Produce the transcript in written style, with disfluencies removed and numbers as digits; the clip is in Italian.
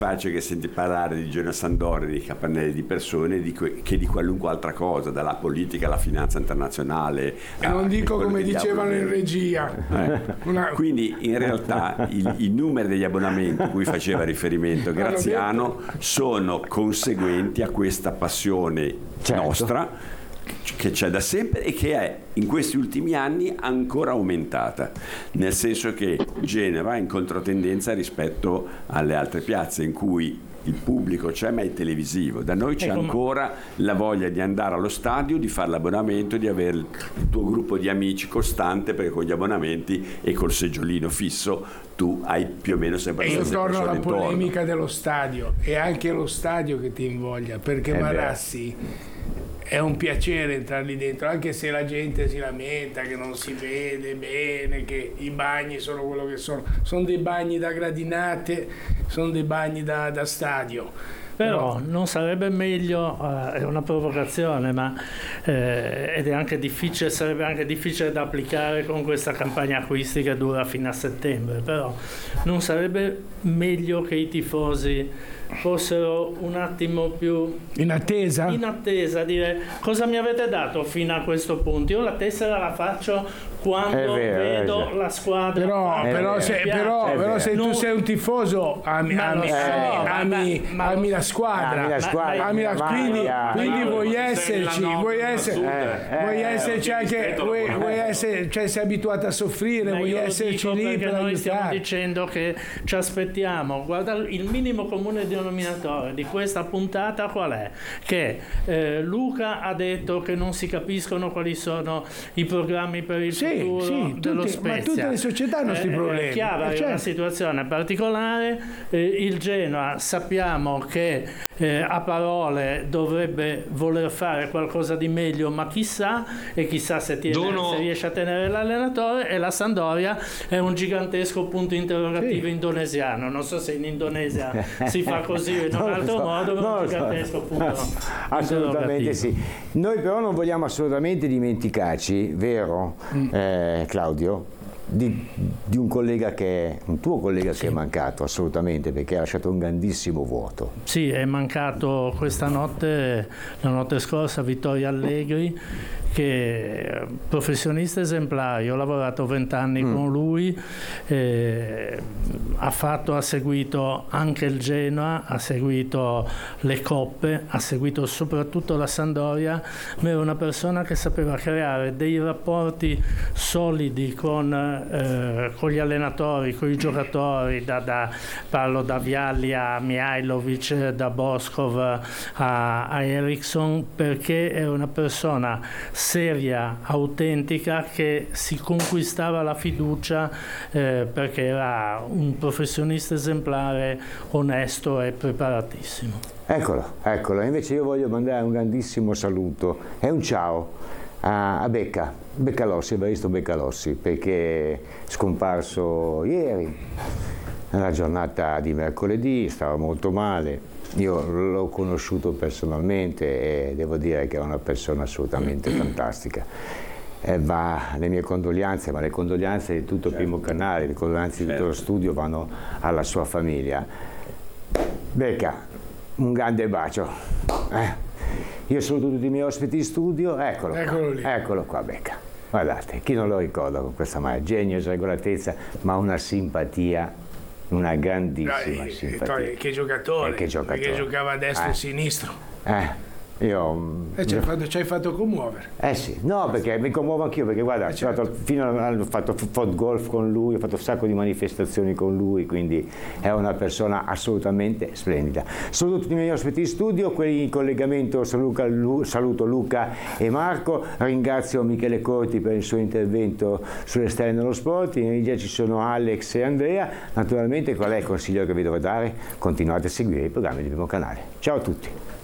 facile che senti parlare di Geno Sandori, di capannelli di persone che di qualunque altra cosa, dalla politica alla finanza internazionale. E non dico come dicevano in regia. Quindi in realtà i numeri degli abbonamenti a cui faceva riferimento Graziano sono conseguenti a questa passione nostra che c'è da sempre e che è in questi ultimi anni ancora aumentata, nel senso che Genova è in controtendenza rispetto alle altre piazze in cui il pubblico c'è ma è televisivo. Da noi c'è ancora la voglia di andare allo stadio, di fare l'abbonamento, di avere il tuo gruppo di amici costante, perché con gli abbonamenti e col seggiolino fisso tu hai più o meno sempre la stessa persona intorno. E io torno alla polemica dello stadio, è anche lo stadio che ti invoglia, perché Marassi è un piacere entrare lì dentro, anche se la gente si lamenta che non si vede bene, che i bagni sono quello che sono. Sono dei bagni da gradinate, sono dei bagni da stadio. Però non sarebbe meglio, è una provocazione, ma ed è anche difficile, sarebbe anche difficile da applicare con questa campagna acquisti che dura fino a settembre, però non sarebbe meglio che i tifosi fossero un attimo più in attesa, dire cosa mi avete dato fino a questo punto? Io la tessera la faccio quando vedo la squadra. Però se tu sei un tifoso ami la squadra, quindi vuoi esserci, cioè sei abituato a soffrire, vuoi esserci lì per aiutare. Noi stiamo dicendo che ci aspettiamo, guarda, il minimo comune denominatore di questa puntata qual è? Che Luca ha detto che non si capiscono quali sono i programmi per il futuro dello Spezia. Ma tutte le società hanno questi problemi. È chiaro, è una situazione particolare. Il Genoa sappiamo che a parole dovrebbe voler fare qualcosa di meglio, ma chissà se riesce a tenere l'allenatore, e la Sampdoria è un gigantesco punto interrogativo indonesiano. Non so se in Indonesia si fa così o in un altro modo, ma è un gigantesco punto assolutamente sì. Noi però non vogliamo assolutamente dimenticarci, vero Claudio, di un collega un tuo collega che è mancato assolutamente, perché ha lasciato un grandissimo vuoto. Sì, è mancato questa notte, la notte scorsa, Vittorio Allegri, che è professionista esemplare. Ho lavorato 20 anni con lui, ha seguito anche il Genoa, ha seguito le coppe, ha seguito soprattutto la Sampdoria, ma era una persona che sapeva creare dei rapporti solidi con gli allenatori, con i giocatori, parlo da Vialli a Mihajlovic, da Boskov a Eriksson, perché è una persona seria, autentica, che si conquistava la fiducia perché era un professionista esemplare, onesto e preparatissimo. Eccolo, invece io voglio mandare un grandissimo saluto e un ciao a Beccalossi, Evaristo Beccalossi, perché è scomparso ieri, nella giornata di mercoledì, stava molto male. Io l'ho conosciuto personalmente e devo dire che è una persona assolutamente fantastica. Le mie condoglianze, ma le condoglianze di tutto il Primo Canale, le condoglianze di tutto lo studio vanno alla sua famiglia. Becca, un grande bacio. Io saluto tutti i miei ospiti in studio, eccolo qua Becca. Guardate, chi non lo ricorda con questa genio, sregolatezza, ma una simpatia, una grandissima simpatia. Che giocatore, perché giocava a destra e sinistro. Ci hai fatto commuovere. Sì, no, perché mi commuovo anch'io, perché guarda, ho fatto golf con lui, ho fatto un sacco di manifestazioni con lui, quindi è una persona assolutamente splendida. Saluto tutti i miei ospiti in studio, quelli in collegamento saluto Luca e Marco, ringrazio Michele Corti per il suo intervento sull'esterno dello sport, in regia ci sono Alex e Andrea. Naturalmente qual è il consiglio che vi devo dare? Continuate a seguire i programmi del Primo Canale. Ciao a tutti.